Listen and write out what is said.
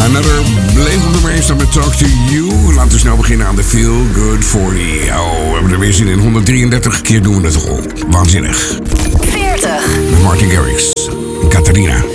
Another bleef op nummer 1 staan met Talk to You. Laten we snel beginnen aan de Feel Good 40. Oh, we hebben er weer zin in. 133 keer doen we het al. Waanzinnig. 40. Met Martin Garrix. Catharina.